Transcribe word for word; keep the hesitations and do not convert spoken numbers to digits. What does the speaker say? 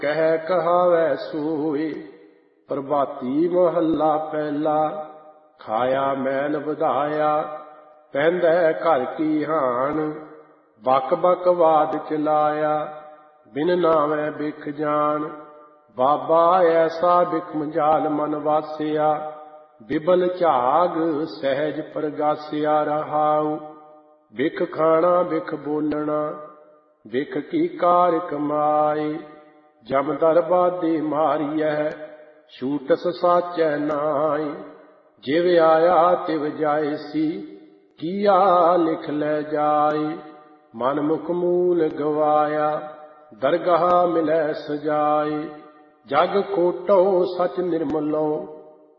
ਕਹਿ ਕਹਾਵੈ ਸੂਈ। ਪ੍ਰਭਾਤੀ ਮਹੱਲਾ ਪਹਿਲਾ। ਖਾਇਆ ਮੈਲ ਵਧਾਇਆ, ਪੈਂਦਾ ਘਰ ਕੀ ਹਾਣ। ਬਕ ਬਕ ਵਾਦ ਚਲਾਇਆ, ਬਿਨ ਨਾਵੈ ਬਿਖ ਜਾਣ। ਬਾਬਾ ਐਸਾ ਬਿਖਮ ਜਾਲ ਮਨ ਵਾਸਿਆ, ਬਿਬਲ ਝਾਗ ਸਹਿਜ ਪ੍ਰਗਾਸਿਆ ਰਹਾਉ। ਬਿਖ ਖਾਣਾ ਬਿਖ ਬੋਲਣਾ, ਬਿਖ ਕੀ ਕਾਰ ਕਮਾਈ। ਜਮ ਦਰਬਾਦੇ ਮਾਰੀਐ, ਛੂਟਸ ਸਾਚੈ ਨਾਈ। ਜਿਵ ਆਇਆ ਤਿਵ ਜਾਇਸੀ, ਕੀਆ ਲਿਖ ਲੈ ਜਾਈ। ਮਨ ਮੁਖ ਮੂਲ ਗਵਾਇਆ, ਦਰਗਾਹ ਮਿਲੈ ਸਜਾਈ। ਜਗ ਖੋਟੋ ਸਚ ਨਿਰਮਲੋ,